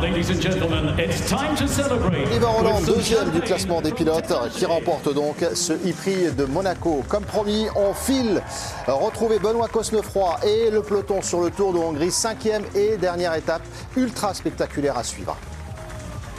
ladies and gentlemen, it's time to celebrate. Yvan Roland, deuxième du classement des pilotes, qui remporte donc ce e-prix de Monaco. Comme promis, on file retrouver Benoît Cosnefroy et le peloton sur le Tour de Hongrie. 5e et dernière étape, ultra spectaculaire à suivre.